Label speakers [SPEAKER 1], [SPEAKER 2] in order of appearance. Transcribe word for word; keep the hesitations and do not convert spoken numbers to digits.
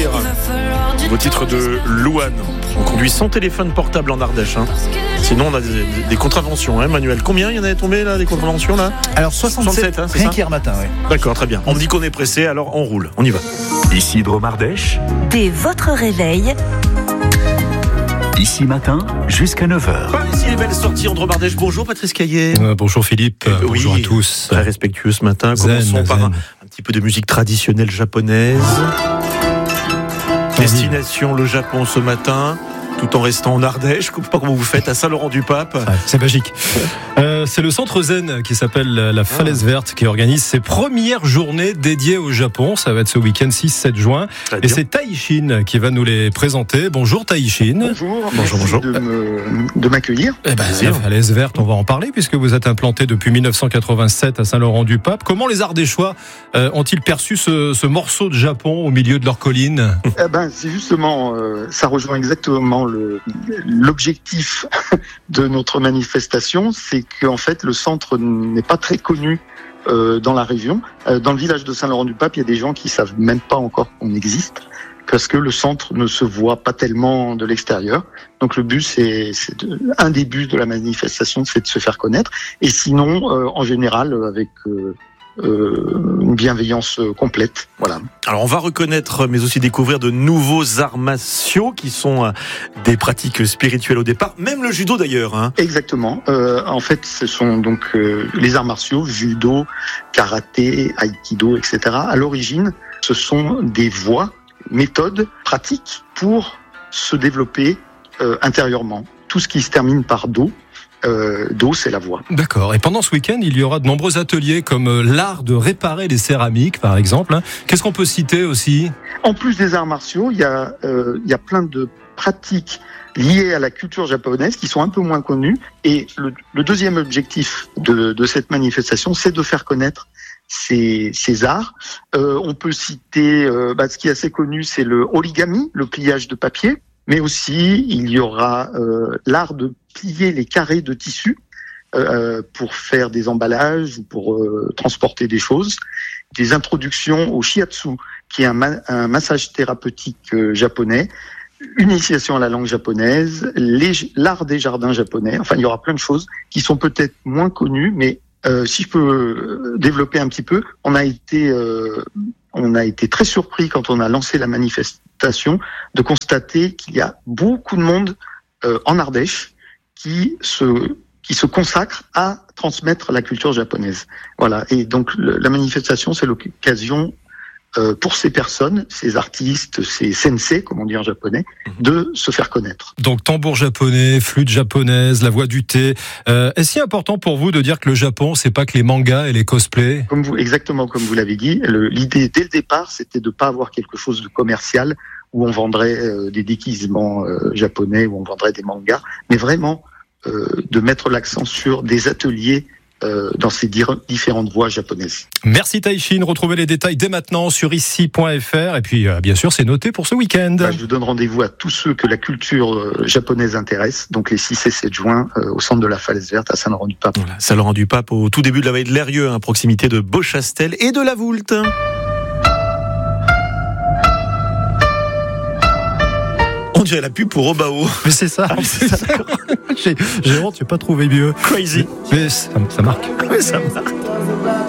[SPEAKER 1] au titre de Louane. On conduit sans téléphone portable en Ardèche. Hein. Sinon, on a des, des contraventions, hein, Manuel. Combien il y en avait tombé là, des contraventions là?
[SPEAKER 2] Alors soixante-sept,
[SPEAKER 1] soixante-sept hein,
[SPEAKER 2] rien qu'hier matin. Oui.
[SPEAKER 1] D'accord, très bien. On me dit qu'on est pressé, alors on roule. On y va.
[SPEAKER 3] Ici Drôme Ardèche.
[SPEAKER 4] Dès votre réveil,
[SPEAKER 3] Ici matin, jusqu'à neuf heures.
[SPEAKER 1] Par ici les belles sorties en Drôme Ardèche. Bonjour Patrice Caillet.
[SPEAKER 5] Euh, bonjour Philippe, euh,
[SPEAKER 1] oui,
[SPEAKER 5] bonjour à tous.
[SPEAKER 1] Très respectueux ce matin.
[SPEAKER 5] Zen,
[SPEAKER 1] Commençons par
[SPEAKER 5] zen.
[SPEAKER 1] un, un petit peu de musique traditionnelle japonaise. Destination le Japon ce matin, tout en restant en Ardèche. Je ne sais pas comment vous faites à Saint-Laurent-du-Pape.
[SPEAKER 5] Ouais, c'est magique. Euh, c'est le centre Zen qui s'appelle la Falaise Verte qui organise ses premières journées dédiées au Japon. Ça va être ce week-end six sept juin.
[SPEAKER 1] Très
[SPEAKER 5] Et
[SPEAKER 1] bien.
[SPEAKER 5] c'est Taïshin qui va nous les présenter. Bonjour Taïshin.
[SPEAKER 6] Bonjour,
[SPEAKER 1] Bonjour,
[SPEAKER 6] merci
[SPEAKER 1] bonjour.
[SPEAKER 6] de, me, de m'accueillir.
[SPEAKER 5] Eh ben, la Falaise Verte, on va en parler puisque vous êtes implanté depuis dix-neuf cent quatre-vingt-sept à Saint-Laurent-du-Pape. Comment les Ardéchois euh, ont-ils perçu ce, ce morceau de Japon au milieu de leur colline?
[SPEAKER 6] Eh ben, c'est justement, euh, ça rejoint exactement le, l'objectif de notre manifestation, c'est qu'en fait le centre n'est pas très connu euh, dans la région. Euh, dans le village de Saint-Laurent-du-Pape, il y a des gens qui savent même pas encore qu'on existe, parce que le centre ne se voit pas tellement de l'extérieur. Donc le but, c'est, c'est de, un des buts de la manifestation, c'est de se faire connaître. Et sinon, euh, en général, avec euh, euh, une bienveillance euh, complète. Voilà.
[SPEAKER 1] Alors on va reconnaître mais aussi découvrir de nouveaux arts martiaux qui sont euh, des pratiques spirituelles au départ, même le judo d'ailleurs. Hein.
[SPEAKER 6] Exactement. Euh, en fait, ce sont donc euh, les arts martiaux, judo, karaté, aïkido, et cetera. À l'origine, ce sont des voies, méthodes, pratiques pour se développer euh, intérieurement. Tout ce qui se termine par do, euh, do c'est la voie.
[SPEAKER 5] D'accord. Et pendant ce week-end, il y aura de nombreux ateliers comme euh, l'art de réparer les céramiques, par exemple. hein. Qu'est-ce qu'on peut citer aussi?
[SPEAKER 6] En plus des arts martiaux, il y a, euh, il y a plein de pratiques liées à la culture japonaise qui sont un peu moins connues. Et le, le deuxième objectif de, de cette manifestation, c'est de faire connaître ces, ces arts. Euh, on peut citer, euh, bah, ce qui est assez connu, c'est le origami, le pliage de papier. Mais aussi, il y aura euh, l'art de plier les carrés de tissu euh, pour faire des emballages ou pour euh, transporter des choses. Des introductions au shiatsu, qui est un, ma- un massage thérapeutique euh, japonais. Une initiation à la langue japonaise, les, l'art des jardins japonais. Enfin, il y aura plein de choses qui sont peut-être moins connues, mais euh, si je peux développer un petit peu, on a été, euh, on a été très surpris quand on a lancé la manifestation de constater qu'il y a beaucoup de monde euh, en Ardèche qui se qui se consacre à transmettre la culture japonaise. Voilà. Et donc le, la manifestation, c'est l'occasion Euh, pour ces personnes, ces artistes, ces sensei, comme on dit en japonais, de se faire connaître.
[SPEAKER 5] Donc tambour japonais, flûte japonaise, la voix du thé. Euh, est-ce si important pour vous de dire que le Japon, c'est pas que les mangas et les cosplays?
[SPEAKER 6] Comme vous, exactement comme vous l'avez dit, le, l'idée dès le départ, c'était de pas avoir quelque chose de commercial où on vendrait euh, des déguisements euh, japonais, où on vendrait des mangas, mais vraiment euh, de mettre l'accent sur des ateliers Euh, dans ces dir- différentes voies japonaises.
[SPEAKER 5] Merci Taïshin, retrouvez les détails dès maintenant sur ici point f r et puis euh, bien sûr c'est noté pour ce week-end.
[SPEAKER 6] Bah, je vous donne rendez-vous à tous ceux que la culture euh, japonaise intéresse, donc les six et sept juin euh, au centre de la Falaise Verte à Saint-Laurent-du-Pape.
[SPEAKER 1] Voilà, Saint-Laurent-du-Pape au tout début de la vallée de l'Eyrieux, à proximité de Beauchastel et de la Voulte. On dirait la pub pour Obao.
[SPEAKER 5] Mais c'est ça,
[SPEAKER 1] c'est ça.
[SPEAKER 5] j'ai, j'ai honte, j'ai pas trouvé mieux.
[SPEAKER 1] Crazy.
[SPEAKER 5] Mais ça, ça marque.
[SPEAKER 1] Ouais, ça marche.